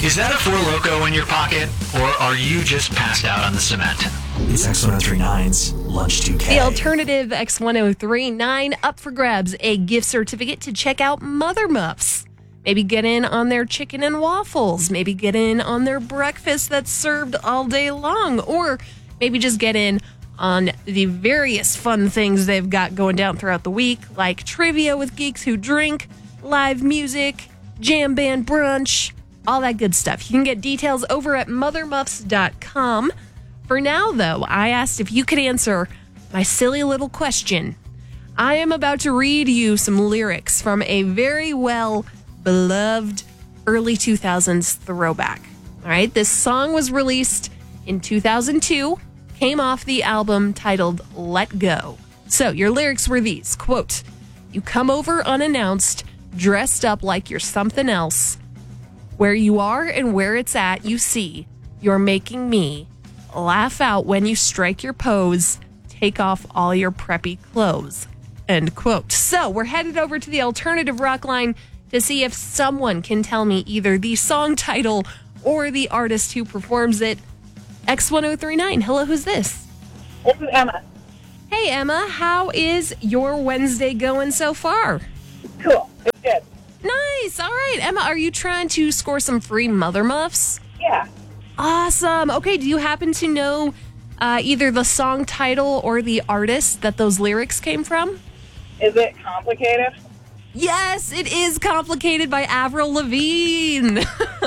Is that a Four Loko in your pocket, or are you just passed out on the cement? It's X1039's Lunch 2K. The alternative X1039 up for grabs, a gift certificate to check out Mother Muffs. Maybe get in on their chicken and waffles. Maybe get in on their breakfast that's served all day long. Or maybe just get in on the various fun things they've got going down throughout the week, like trivia with Geeks Who Drink, live music, jam band brunch, all that good stuff. You can get details over at mothermuffs.com. For now, though, I asked if you could answer my silly little question. I am about to read you some lyrics from a very well-beloved early 2000s throwback. All right, this song was released in 2002, came off the album titled Let Go. So your lyrics were these, quote, "You come over unannounced, dressed up like you're something else. Where you are and where it's at, you see. You're making me laugh out when you strike your pose. Take off all your preppy clothes." End quote. So we're headed over to the alternative rock line to see if someone can tell me either the song title or the artist who performs it. X1039. Hello, who's this? This is Emma. Hey, Emma. How is your Wednesday going so far? Cool. It's good. Nice. All right, Emma, are you trying to score some free Mother Muffs? Yeah. Awesome. Okay, do you happen to know either the song title or the artist that those lyrics came from? Is it complicated? Yes, it is Complicated by Avril Lavigne.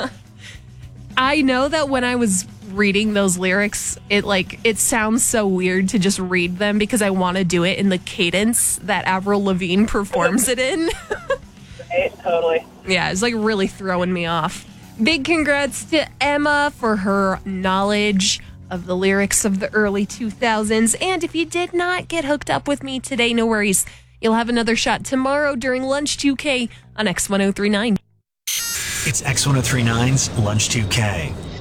I know that when I was reading those lyrics, it sounds so weird to just read them because I want to do it in the cadence that Avril Lavigne performs it in. Right, totally. Yeah, it's like really throwing me off. Big congrats to Emma for her knowledge of the lyrics of the early 2000s. And if you did not get hooked up with me today, no worries. You'll have another shot tomorrow during Lunch 2K on X1039. It's X1039's Lunch 2K.